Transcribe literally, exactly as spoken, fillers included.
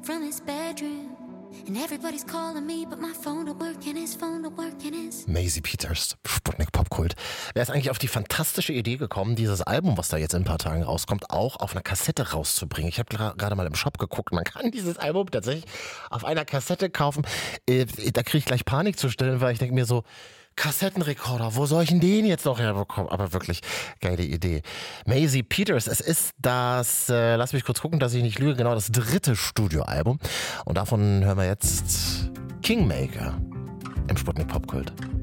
from his bedroom. And everybody's calling me, but my phone don't work and his phone don't work and his... Maisie Peters, Sputnik Popkult. Wer ist eigentlich auf die fantastische Idee gekommen, dieses Album, was da jetzt in ein paar Tagen rauskommt, auch auf einer Kassette rauszubringen? Ich habe gerade mal im Shop geguckt, man kann dieses Album tatsächlich auf einer Kassette kaufen. Äh, da kriege ich gleich Panik zu stellen, weil ich denke mir so, Kassettenrekorder, wo soll ich denn den jetzt noch herbekommen? Aber wirklich geile Idee. Maisie Peters, es ist das, äh, lass mich kurz gucken, dass ich nicht lüge, genau das dritte Studioalbum. Und davon hören wir jetzt Kingmaker im Sputnik Popkult.